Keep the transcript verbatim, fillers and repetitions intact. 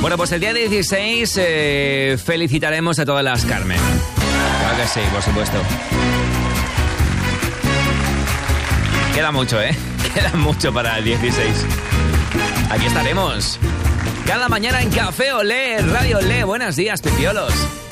Bueno, pues el día dieciséis eh, felicitaremos a todas las Carmen. Claro que sí, por supuesto. Queda mucho, ¿eh? Queda mucho para el dieciséis. Aquí estaremos. Cada mañana en Café Olé, Radio Olé. Buenos días, pipiolos.